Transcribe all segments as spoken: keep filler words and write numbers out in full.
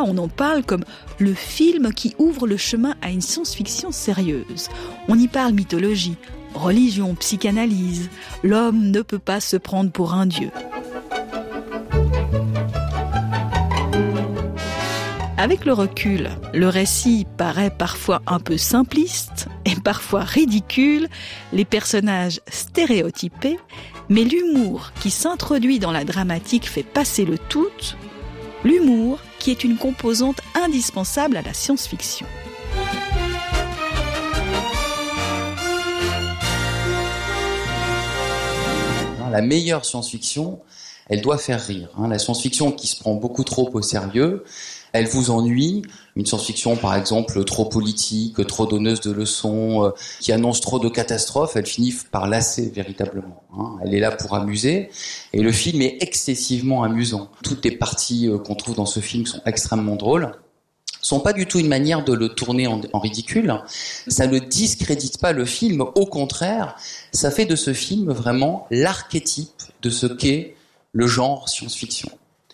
cinéma, on en parle comme le film qui ouvre le chemin à une science-fiction sérieuse. On y parle mythologie, religion, psychanalyse. L'homme ne peut pas se prendre pour un dieu. Avec le recul, le récit paraît parfois un peu simpliste et parfois ridicule, les personnages stéréotypés, mais l'humour qui s'introduit dans la dramatique fait passer le tout, l'humour qui est une composante indispensable à la science-fiction. La meilleure science-fiction, elle doit faire rire. La science-fiction qui se prend beaucoup trop au sérieux, elle vous ennuie. Une science-fiction, par exemple, trop politique, trop donneuse de leçons, euh, qui annonce trop de catastrophes, elle finit par lasser véritablement. Hein. Elle est là pour amuser, et le film est excessivement amusant. Toutes les parties euh, qu'on trouve dans ce film sont extrêmement drôles. Sont pas du tout une manière de le tourner en, en ridicule. Ça ne discrédite pas le film. Au contraire, ça fait de ce film vraiment l'archétype de ce qu'est le genre science-fiction.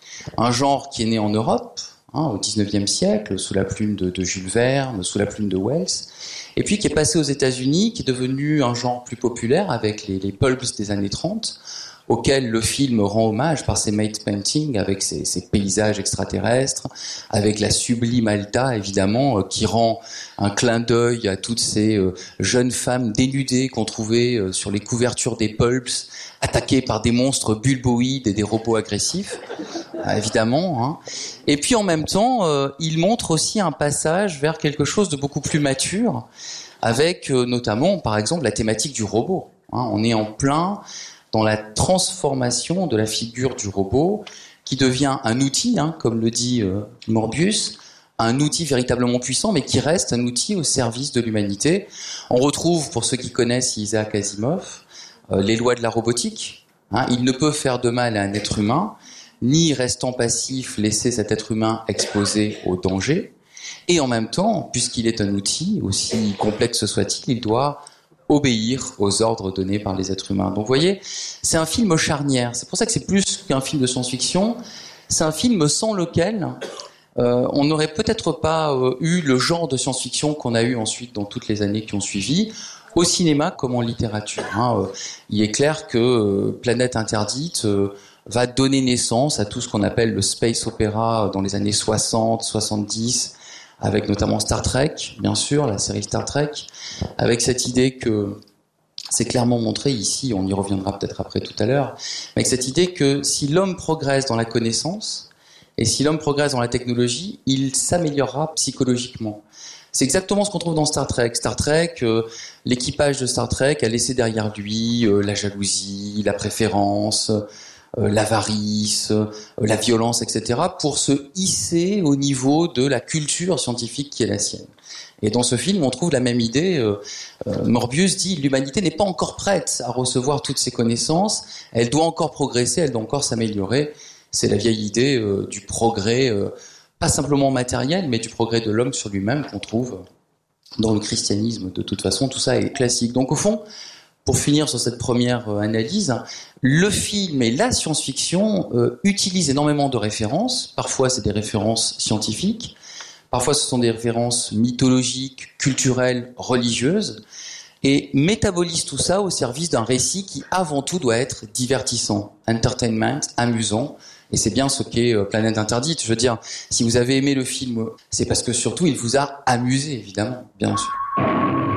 Un genre qui est né en Europe, hein, au dix-neuvième siècle, sous la plume de, de Jules Verne, sous la plume de Wells, et puis qui est passé aux États-Unis, qui est devenu un genre plus populaire avec les, les pulps des années trente, auquel le film rend hommage par ses matte paintings, avec ses, ses paysages extraterrestres, avec la sublime Alta, évidemment, euh, qui rend un clin d'œil à toutes ces euh, jeunes femmes dénudées qu'on trouvait euh, sur les couvertures des pulps, attaquées par des monstres bulboïdes et des robots agressifs, euh, évidemment. Hein. Et puis en même temps, euh, il montre aussi un passage vers quelque chose de beaucoup plus mature, avec euh, notamment, par exemple, la thématique du robot. Hein. On est en plein dans la transformation de la figure du robot, qui devient un outil, hein, comme le dit euh, Morbius, un outil véritablement puissant, mais qui reste un outil au service de l'humanité. On retrouve, pour ceux qui connaissent Isaac Asimov, euh, les lois de la robotique. Hein, il ne peut faire de mal à un être humain, ni restant passif, laisser cet être humain exposé au danger. Et en même temps, puisqu'il est un outil, aussi complexe soit-il, il doit obéir aux ordres donnés par les êtres humains. Donc vous voyez, c'est un film charnière. C'est pour ça que c'est plus qu'un film de science-fiction. C'est un film sans lequel euh, on n'aurait peut-être pas euh, eu le genre de science-fiction qu'on a eu ensuite dans toutes les années qui ont suivi, au cinéma comme en littérature. Hein. Euh, il est clair que euh, Planète Interdite euh, va donner naissance à tout ce qu'on appelle le space opéra dans les années soixante, soixante-dix, avec notamment Star Trek, bien sûr, la série Star Trek, avec cette idée que, c'est clairement montré ici, on y reviendra peut-être après tout à l'heure, mais avec cette idée que si l'homme progresse dans la connaissance, et si l'homme progresse dans la technologie, il s'améliorera psychologiquement. C'est exactement ce qu'on trouve dans Star Trek. Star Trek, euh, l'équipage de Star Trek a laissé derrière lui euh, la jalousie, la préférence, Euh, l'avarice, euh, la violence, et cetera, pour se hisser au niveau de la culture scientifique qui est la sienne. Et dans ce film, on trouve la même idée. Euh, euh, Morbius dit l'humanité n'est pas encore prête à recevoir toutes ces connaissances. Elle doit encore progresser, elle doit encore s'améliorer. C'est la vieille idée euh, du progrès, euh, pas simplement matériel, mais du progrès de l'homme sur lui-même qu'on trouve dans le christianisme. De toute façon, tout ça est classique. Donc au fond, pour finir sur cette première euh, analyse, le film et la science-fiction euh, utilisent énormément de références. Parfois, c'est des références scientifiques. Parfois, ce sont des références mythologiques, culturelles, religieuses. Et métabolisent tout ça au service d'un récit qui, avant tout, doit être divertissant, entertainment, amusant. Et c'est bien ce qu'est euh, Planète Interdite. Je veux dire, si vous avez aimé le film, c'est parce que surtout, il vous a amusé, évidemment, bien sûr.